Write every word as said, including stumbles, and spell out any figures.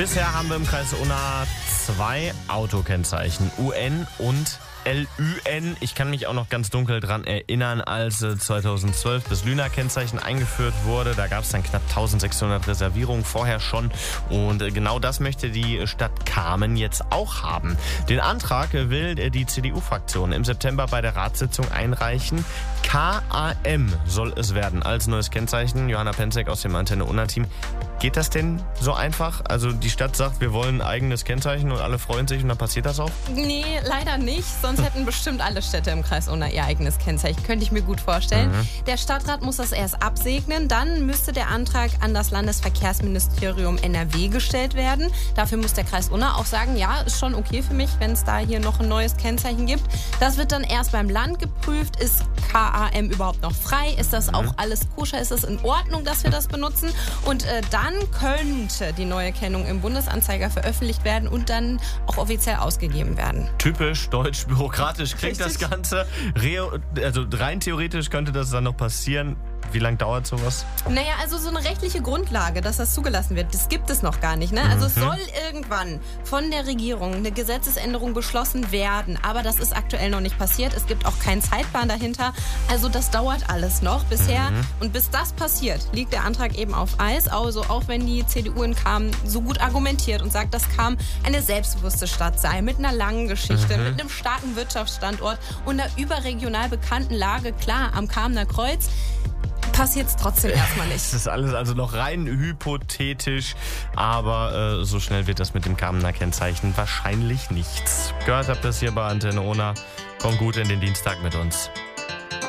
Bisher haben wir im Kreis Unna zwei Autokennzeichen, U N und L Ü N. Ich kann mich auch noch ganz dunkel dran erinnern, als zweitausendzwölf das Lüner-Kennzeichen eingeführt wurde. Da gab es dann knapp eintausendsechshundert Reservierungen vorher schon. Und genau das möchte die Stadt Kamen jetzt auch haben. Den Antrag will die C D U-Fraktion im September bei der Ratssitzung einreichen. K A M soll es werden als neues Kennzeichen. Johanna Penzek aus dem Antenne Unna-Team. Geht das denn so einfach? Also die Stadt sagt, wir wollen ein eigenes Kennzeichen und alle freuen sich und dann passiert das auch? Nee, leider nicht. Sonst hätten bestimmt alle Städte im Kreis Unna ihr eigenes Kennzeichen. Könnte ich mir gut vorstellen. Mhm. Der Stadtrat muss das erst absegnen. Dann müsste der Antrag an das Landesverkehrsministerium N R W gestellt werden. Dafür muss der Kreis Unna auch sagen, ja, ist schon okay für mich, wenn es da hier noch ein neues Kennzeichen gibt. Das wird dann erst beim Land geprüft. Ist K A M überhaupt noch frei? Ist das auch alles koscher? Ist das in Ordnung, dass wir das benutzen? Und äh, dann könnte die neue Kennung im Bundesanzeiger veröffentlicht werden und dann auch offiziell ausgegeben werden. Typisch deutsch, bürokratisch klingt Richtig. das Ganze. Reo, also rein theoretisch könnte das dann noch passieren. Wie lange dauert sowas? Naja, also so eine rechtliche Grundlage, dass das zugelassen wird, das gibt es noch gar nicht. Ne? Also es soll irgendwann von der Regierung eine Gesetzesänderung beschlossen werden, aber das ist aktuell noch nicht passiert. Es gibt auch keinen Zeitplan dahinter. Also das dauert alles noch bisher. Mhm. Und bis das passiert, liegt der Antrag eben auf Eis. Also auch wenn die C D U in Kamen so gut argumentiert und sagt, dass Kamen eine selbstbewusste Stadt sei, mit einer langen Geschichte, mhm. mit einem starken Wirtschaftsstandort und einer überregional bekannten Lage, klar, am Kamener Kreuz, passiert es trotzdem erstmal nicht. Das ist alles also noch rein hypothetisch, aber äh, so schnell wird das mit dem Kamener Kennzeichen wahrscheinlich nichts. Gehört habt ihr das hier bei Antenne Unna. Kommt gut in den Dienstag mit uns.